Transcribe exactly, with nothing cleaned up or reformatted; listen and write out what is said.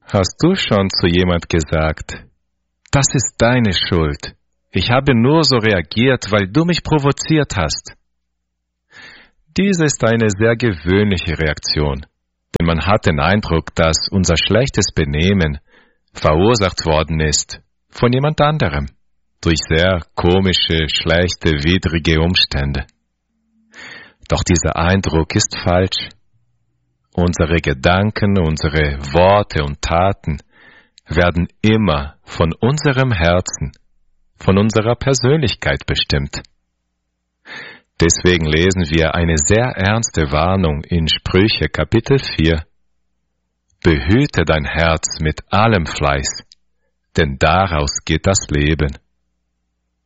Hast du schon zu jemand gesagt, das ist deine Schuld. Ich habe nur so reagiert, weil du mich provoziert hast. Diese ist eine sehr gewöhnliche Reaktion, denn man hat den Eindruck, dass unser schlechtes Benehmen verursacht worden ist von jemand anderem, durch sehr komische, schlechte, widrige Umstände. Doch dieser Eindruck ist falsch. Unsere Gedanken, unsere Worte und Taten werden immer von unserem Herzen, von unserer Persönlichkeit bestimmt. Deswegen lesen wir eine sehr ernste Warnung in Sprüche Kapitel vier. Behüte dein Herz mit allem Fleiß, denn daraus geht das Leben.